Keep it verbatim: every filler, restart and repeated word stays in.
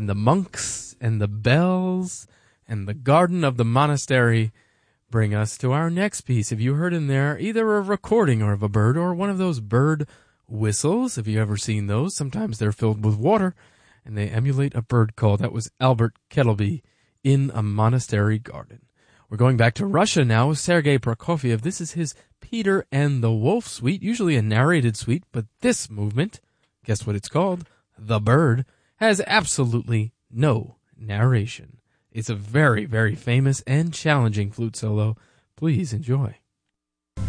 and the monks and the bells and the garden of the monastery bring us to our next piece. Have you heard in there either a recording of a bird or one of those bird whistles? Have you ever seen those? Sometimes they're filled with water and they emulate a bird call. That was Albert Kettleby in a monastery garden. We're going back to Russia now with Sergei Prokofiev. This is his Peter and the Wolf suite, usually a narrated suite, but this movement, guess what it's called? The Bird, has absolutely no narration. It's a very, very famous and challenging flute solo. Please enjoy.